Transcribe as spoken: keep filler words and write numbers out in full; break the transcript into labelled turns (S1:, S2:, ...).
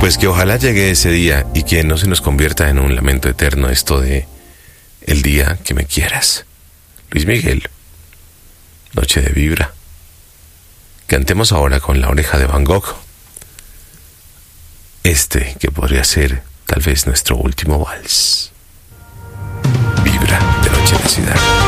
S1: Pues que ojalá llegue ese día y que no se nos convierta en un lamento eterno esto de el día que me quieras. Luis Miguel, Noche de Vibra. Cantemos ahora con La Oreja de Van Gogh. Este que podría ser tal vez nuestro último vals. Vibra de Noche en la Ciudad.